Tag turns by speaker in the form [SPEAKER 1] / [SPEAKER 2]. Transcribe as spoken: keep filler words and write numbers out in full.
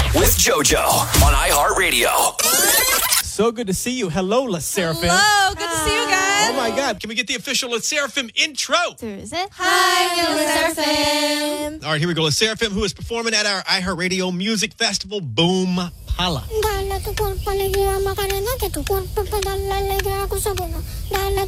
[SPEAKER 1] with JoJo on iHeartRadio.
[SPEAKER 2] So good to see you. Hello, La Seraphim.
[SPEAKER 3] Hello, good to see you guys.
[SPEAKER 2] Oh my God. Can we get the official La Seraphim intro?
[SPEAKER 4] 둘, 셋.
[SPEAKER 3] Hi, we're La Seraphim.
[SPEAKER 2] All right, here we go. La Seraphim, who is performing at our iHeartRadio Music Festival, Boom Pala.
[SPEAKER 5] Dale tu cuerpo alegría, Macarena, que tu cuerpo para darle alegría a cosa buena. Dale